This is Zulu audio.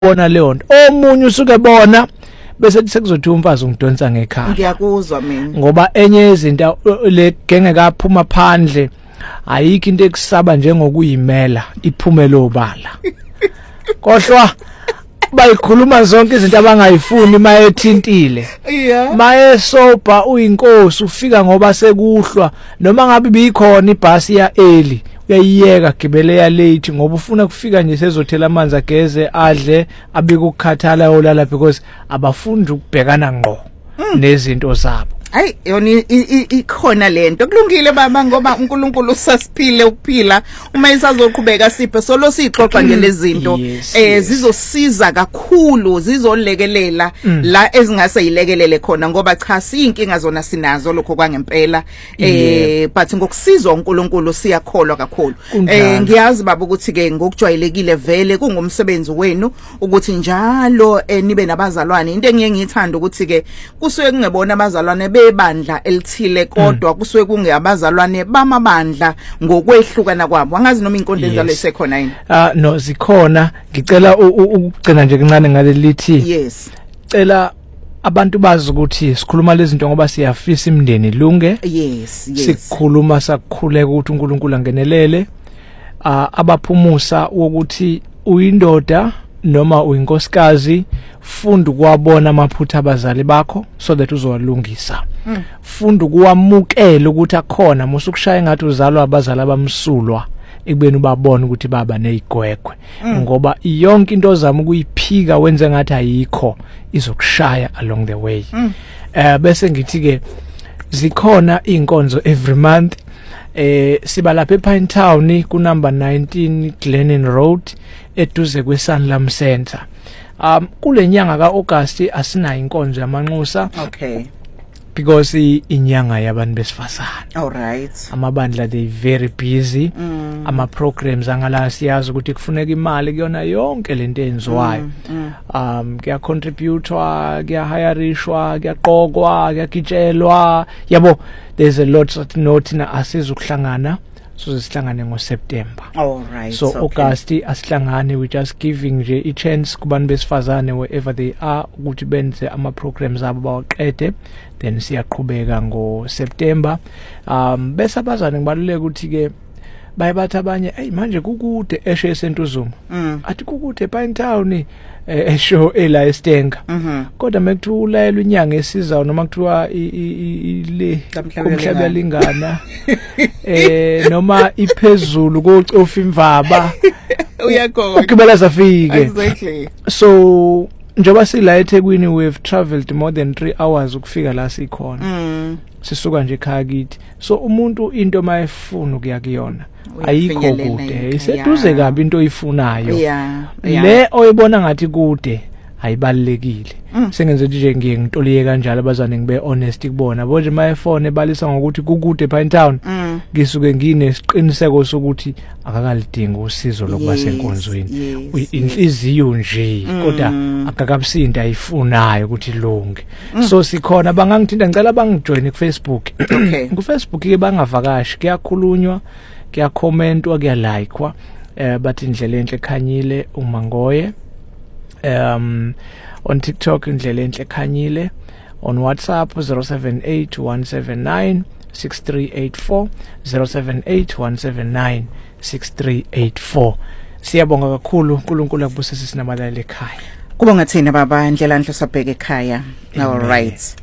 bona leyo nto omunye usuke bona bese sekuzothi umfazi ungidonsa ngekhaya ngiyakuzwa mina ngoba enye izinto le genge kaphuma phandle ayikho into ekusaba njengokuyimela iphumele obala kohlwa bayikhuluma zonke izinto abangayifuni mayethintile mayesoba uyinkosi ufika ngoba sekuhlwa noma ngabe bikhona ibhasi ya early uyayiyeka gibele ya late ngoba ufuna kufika nje sezothela amanzi ageze adle abike ukukhathala yolala because abafundi ukubhekana ngqo nezinto zabo Hayi yona ikhona lento kulungile baba ngoba uNkulunkulu usasiphile ukuphila uma isazoqhubeka siphe solo sixoxa nje lezinto zizosiza kakhulu zizolekelela la ezingase yilekelele khona ngoba cha siyinkinga zona sinazo lokho kwangempela but ngokusizwa uNkulunkulu siyakholwa kakhulu ngiyazi baba ukuthi ke ngokujwayelekile vele kungumsebenzi wenu ukuthi njalo nibe nabazalwane into engiye ngithanda ukuthi ke kusuke kungebona abazalwane bandla elithile kodwa kusuke kungeyabazalwane bamabandla ngokwehlukana kwabo angazi noma inkonzo njalo isekhona yini no zikhona ngicela ukugcina nje kancane ngalelithi yes cela abantu bazi ukuthi sikhuluma lezi zinto ngoba siyafisa imndeni lunge yes sikhuluma sakukhuleka ukuthi uNkulunkulu angenelele abaphumusa ukuthi uyindoda noma uyinkosikazi funda ukuwabona amaphutha abazali bakho so that uzowalungisa funda ukuwamukela ukuthi akhona musukushaya engathi uzalwa abazali abamsulwa ekubeni ubabona ukuthi baba nezigwegwe ngoba yonke into ozama ukuyiphika wenze ngathi ayikho izokushaya along the way bese ngithi ke zikhona inkonzo every month siba lapha ePine Town ku number 19 Glennon Road eduze kweSanlam Center kule nyanga kaAugust asinayo inkonzo yamanxusa okay because inyanga yabantu besifazana all right amabandla they very busy ama programs angala siyazi ukuthi kufuneka imali kuyona yonke lento enziwayo kuya contributewa kuya hirishwa kuyaqokwa kuyagitshelwa yabo there's a lot that note na asizukuhlangana so sihlangane ngoSeptember all right so August asihlangane we just giving nje a chance kubantu besifazane wherever they are ukuthi benze ama programs abo bawaqede then siyaqhubeka ngoSeptember bese abazane ngibaluleke ukuthi ke bayibathi abanye hey manje kukude esho eSentuzuma athi kukude ePine Town esho ela eStenga kodwa mekuthulayela unyanga esizayo noma kuthiwa ile kumhlaba lingana noma iphezulu kocofa imvaba uyakhona ukubela safike exactly so njoba sila eThekwini we've traveled more than 3 hours ukufika la sikhona sisuka nje ekhaya kithi so umuntu into mayefuna ukuya kuyona ayikho kude iseduze kabi into oyifunayo le oyibona ngathi kude ayibalekile sengenze nje ngiye ngitoliye kanjalo abazane ngibe honest kubona bonje mayefone ebalisa ngokuthi kukude ePine Town ngisuke nginesiqiniseko sokuthi akakalidinga usizo lokuba senkonzweni inhliziyo nje kodwa akakabusinda ayifunayo ukuthi lunge so sikhona bangangithinta ngicela bangijoin kuFacebook kuFacebook ke bangavakashi kuyakhulunywa kuyacommentwa kuyalikewa bathi indlela enhle ekhanyile uMangoye on TikTok indlela enhle ekhanyile on WhatsApp 0781796384 0781796384 siyabonga kakhulu uNkulunkulu akubusise sinamalala ekhaya kubonga thina baba indlela enhle sabheka ekhaya all right